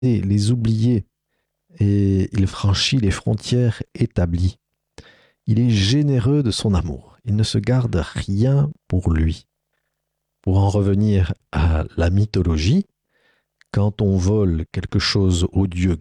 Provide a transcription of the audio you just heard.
les oublier et il franchit les frontières établies. Il est généreux de son amour. Il ne se garde rien pour lui. Pour en revenir à la mythologie, quand on vole quelque chose au dieu